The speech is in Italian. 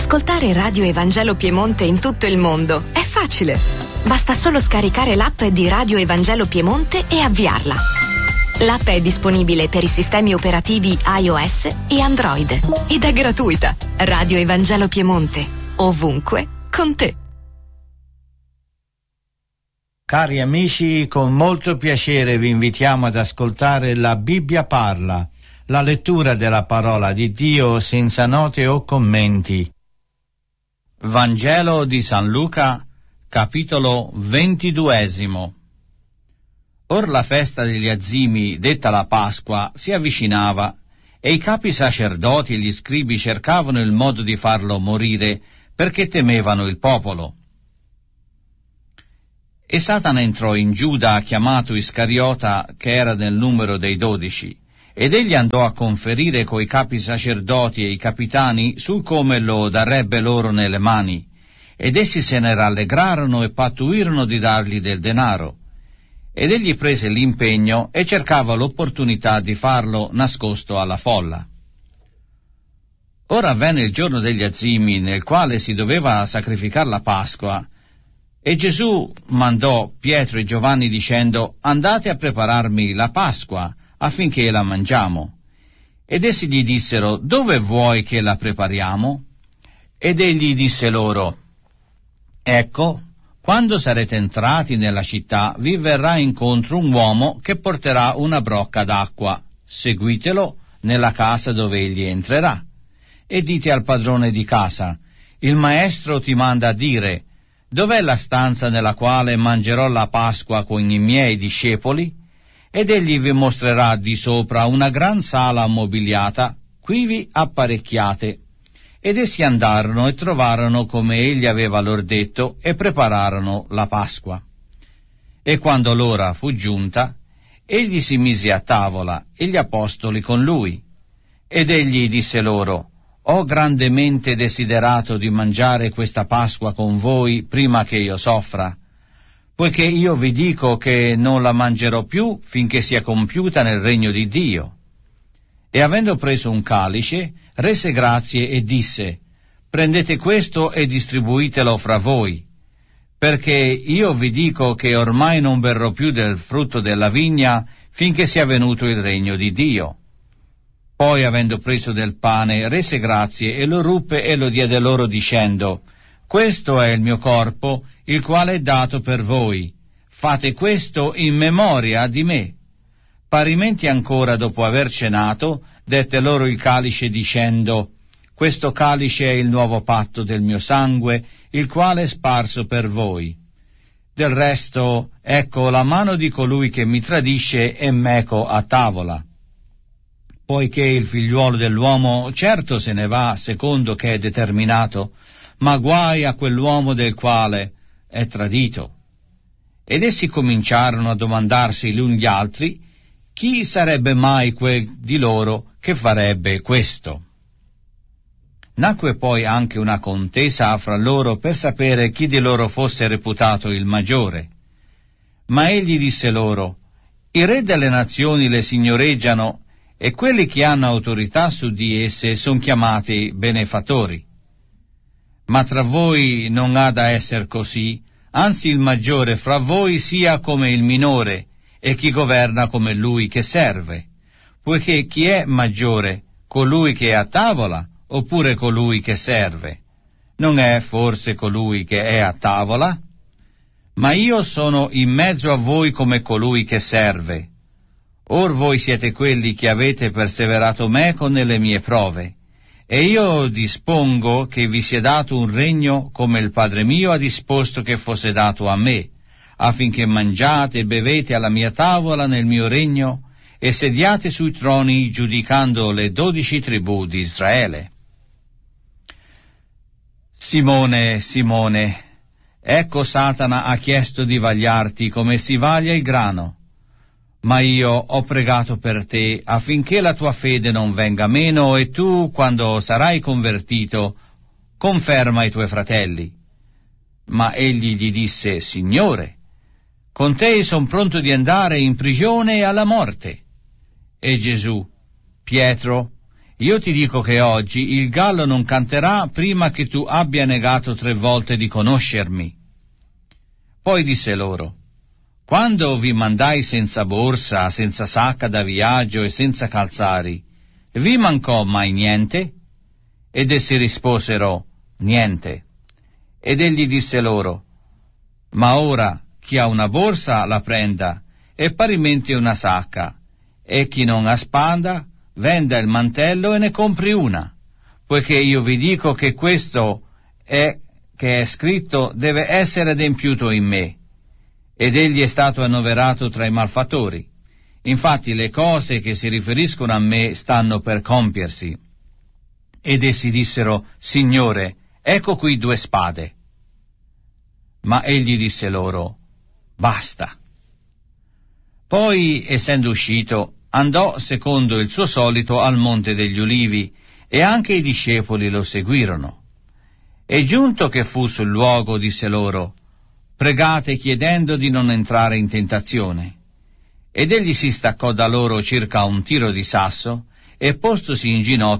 Ascoltare Radio Evangelo Piemonte in tutto il mondo è facile. Basta solo scaricare l'app di Radio Evangelo Piemonte e avviarla. L'app è disponibile per i sistemi operativi iOS e Android ed è gratuita. Radio Evangelo Piemonte, ovunque, con te. Cari amici, con molto piacere vi invitiamo ad ascoltare La Bibbia parla, la lettura della parola di Dio senza note o commenti. Vangelo di San Luca, capitolo 22. Or la festa degli azimi, detta la Pasqua, si avvicinava, e i capi sacerdoti e gli scribi cercavano il modo di farlo morire, perché temevano il popolo. E Satana entrò in Giuda, chiamato Iscariota, che era nel numero dei 12, ed egli andò a conferire coi capi sacerdoti e i capitani sul come lo darebbe loro nelle mani, ed essi se ne rallegrarono e pattuirono di dargli del denaro. Ed egli prese l'impegno e cercava l'opportunità di farlo nascosto alla folla. Ora avvenne il giorno degli azimi, nel quale si doveva sacrificare la Pasqua, e Gesù mandò Pietro e Giovanni dicendo: andate a prepararmi la Pasqua, affinché la mangiamo. Ed essi gli dissero: dove vuoi che la prepariamo? Ed egli disse loro: ecco, quando sarete entrati nella città vi verrà incontro un uomo che porterà una brocca d'acqua. Seguitelo nella casa dove egli entrerà. E dite al padrone di casa: il maestro ti manda a dire: dov'è la stanza nella quale mangerò la Pasqua con i miei discepoli? Ed egli vi mostrerà di sopra una gran sala ammobiliata, quivi apparecchiate. Ed essi andarono e trovarono come egli aveva loro detto e prepararono la Pasqua. E quando l'ora fu giunta, egli si mise a tavola e gli apostoli con lui. Ed egli disse loro: ho grandemente desiderato di mangiare questa Pasqua con voi prima che io soffra, poiché io vi dico che non la mangerò più finché sia compiuta nel regno di Dio. E avendo preso un calice, rese grazie e disse: prendete questo e distribuitelo fra voi, perché io vi dico che ormai non berrò più del frutto della vigna finché sia venuto il regno di Dio. Poi, avendo preso del pane, rese grazie e lo ruppe e lo diede loro dicendo: questo è il mio corpo, il quale è dato per voi. Fate questo in memoria di me. Parimenti ancora, dopo aver cenato, dette loro il calice dicendo: questo calice è il nuovo patto del mio sangue, il quale è sparso per voi. Del resto, ecco la mano di colui che mi tradisce è meco a tavola. Poiché il figliuolo dell'uomo certo se ne va secondo che è determinato, ma guai a quell'uomo del quale è tradito. Ed essi cominciarono a domandarsi l'un gli altri: chi sarebbe mai quel di loro che farebbe questo? Nacque poi anche una contesa fra loro per sapere chi di loro fosse reputato il maggiore. Ma egli disse loro: i re delle nazioni le signoreggiano, e quelli che hanno autorità su di esse sono chiamati benefattori. Ma tra voi non ha da essere così, anzi il maggiore fra voi sia come il minore, e chi governa come lui che serve. Poiché chi è maggiore, colui che è a tavola, oppure colui che serve? Non è forse colui che è a tavola? Ma io sono in mezzo a voi come colui che serve. Or voi siete quelli che avete perseverato meco nelle mie prove, e io dispongo che vi sia dato un regno come il Padre mio ha disposto che fosse dato a me, affinché mangiate e bevete alla mia tavola nel mio regno, e sediate sui troni giudicando le 12 tribù di Israele. Simone, Simone, ecco Satana ha chiesto di vagliarti come si vaglia il grano. Ma io ho pregato per te affinché la tua fede non venga meno, e tu, quando sarai convertito, conferma i tuoi fratelli. Ma egli gli disse: Signore, con te son pronto di andare in prigione e alla morte. E Gesù: Pietro, io ti dico che oggi il gallo non canterà prima che tu abbia negato 3 volte di conoscermi. Poi disse loro: quando vi mandai senza borsa, senza sacca da viaggio e senza calzari, vi mancò mai niente? Ed essi risposero: niente. Ed egli disse loro: ma ora chi ha una borsa la prenda, e parimenti una sacca, e chi non ha spada venda il mantello e ne compri una, poiché io vi dico che questo che è scritto deve essere adempiuto in me. Ed egli è stato annoverato tra i malfattori. Infatti le cose che si riferiscono a me stanno per compiersi. Ed essi dissero: Signore, ecco qui 2 spade. Ma egli disse loro: basta. Poi, essendo uscito, andò secondo il suo solito al Monte degli Ulivi, e anche i discepoli lo seguirono. E giunto che fu sul luogo, disse loro: pregate chiedendo di non entrare in tentazione. Ed egli si staccò da loro circa un tiro di sasso, e postosi in ginocchio